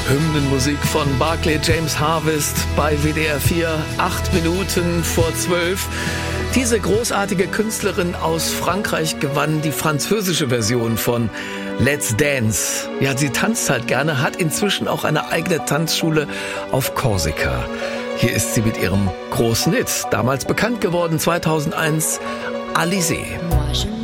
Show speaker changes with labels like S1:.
S1: Hymnenmusik von Barclay James Harvest bei WDR 4, 8 Minuten vor 12. Diese großartige Künstlerin aus Frankreich gewann die französische Version von Let's Dance. Ja, sie tanzt halt gerne, hat inzwischen auch eine eigene Tanzschule auf Korsika. Hier ist sie mit ihrem großen Hit, damals bekannt geworden 2001, Alizée.